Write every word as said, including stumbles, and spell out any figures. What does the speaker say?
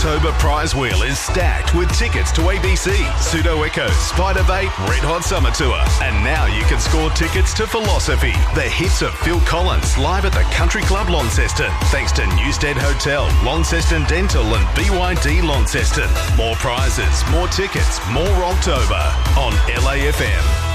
Rocktober prize wheel is stacked with tickets to A B C, Pseudo Echo, Spiderbait, Red Hot Summer Tour. And now you can score tickets to Philosophy, the hits of Phil Collins, live at the Country Club Launceston. Thanks to Newstead Hotel, Launceston Dental and B Y D Launceston. More prizes, more tickets, more Rocktober on L A F M.